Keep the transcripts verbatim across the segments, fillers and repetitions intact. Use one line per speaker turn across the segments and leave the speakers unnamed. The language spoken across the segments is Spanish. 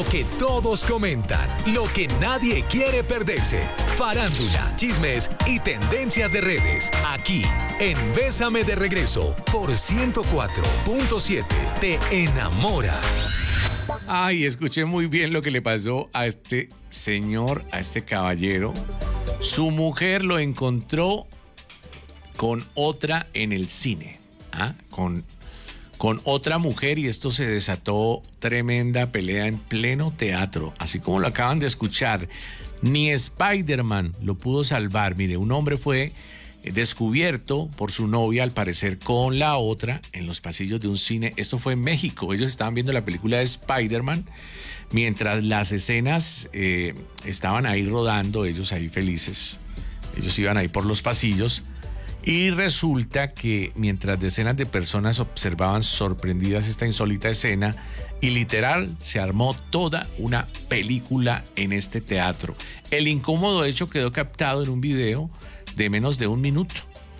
Que todos comentan, lo que nadie quiere perderse. Farándula, chismes y tendencias de redes. Aquí, en Bésame de Regreso, por ciento cuatro punto siete. Te enamora.
Ay, escuché muy bien lo que le pasó a este señor, a este caballero. Su mujer lo encontró con otra en el cine. ¿Ah? Con... con otra mujer, y esto se desató tremenda pelea en pleno teatro, así como lo acaban de escuchar. Ni Spider-Man lo pudo salvar. Mire, un hombre fue descubierto por su novia, al parecer con la otra, en los pasillos de un cine. Esto fue en México. Ellos estaban viendo la película de Spider-Man, mientras las escenas eh, estaban ahí rodando, ellos ahí felices. Ellos iban ahí por los pasillos. Y resulta que mientras decenas de personas observaban sorprendidas esta insólita escena, y literal se armó toda una película en este teatro. El incómodo hecho quedó captado en un video de menos de un minuto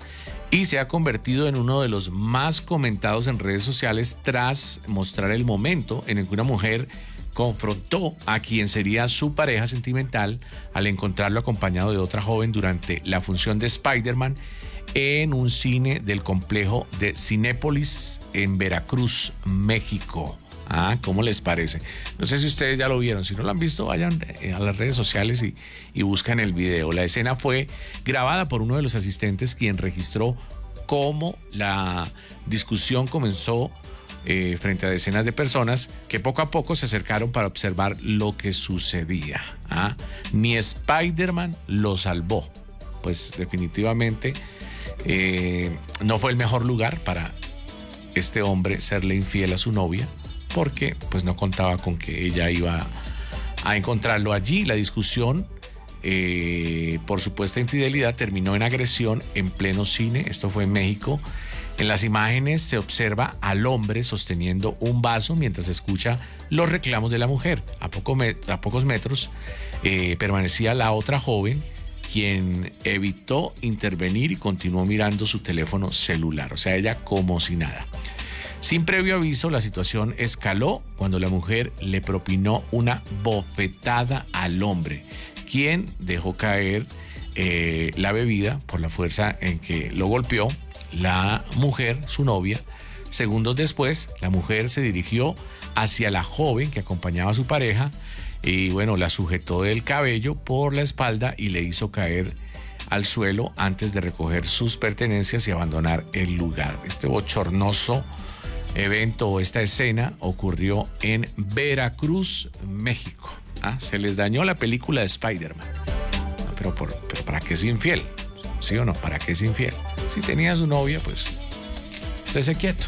y se ha convertido en uno de los más comentados en redes sociales tras mostrar el momento en el que una mujer confrontó a quien sería su pareja sentimental al encontrarlo acompañado de otra joven durante la función de Spider-Man en un cine del complejo de Cinépolis en Veracruz, México. Ah, ¿cómo les parece? No sé si ustedes ya lo vieron. Si no lo han visto, vayan a las redes sociales y, y buscan el video. La escena fue grabada por uno de los asistentes, quien registró cómo la discusión comenzó eh, frente a decenas de personas que poco a poco se acercaron para observar lo que sucedía. Ah, ni Spider-Man lo salvó. Pues definitivamente Eh, no fue el mejor lugar para este hombre serle infiel a su novia, porque pues no contaba con que ella iba a encontrarlo allí. La discusión eh, por supuesta infidelidad terminó en agresión en pleno cine. Esto fue en México. En las imágenes se observa al hombre sosteniendo un vaso mientras escucha los reclamos de la mujer. A, poco me- a pocos metros eh, permanecía la otra joven, quien evitó intervenir y continuó mirando su teléfono celular, o sea, ella como si nada. Sin previo aviso, la situación escaló cuando la mujer le propinó una bofetada al hombre, quien dejó caer eh, la bebida por la fuerza en que lo golpeó. La mujer, su novia, segundos después, la mujer se dirigió hacia la joven que acompañaba a su pareja, y bueno, la sujetó del cabello por la espalda y le hizo caer al suelo antes de recoger sus pertenencias y abandonar el lugar. Este bochornoso evento o esta escena ocurrió en Veracruz, México. Ah, se les dañó la película de Spider-Man. No, pero, por, pero ¿para qué es infiel? ¿Sí o no? ¿Para qué es infiel? Si tenía su novia, pues estése quieto.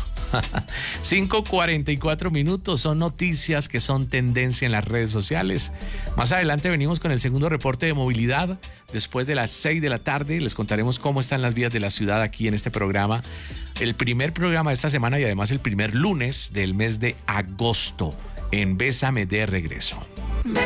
cinco cuarenta y cuatro minutos, son noticias que son tendencia en las redes sociales. Más adelante venimos con el segundo reporte de movilidad. Después de las seis de la tarde les contaremos cómo están las vías de la ciudad aquí en este programa. El primer programa de esta semana y además el primer lunes del mes de agosto en Bésame de Regreso.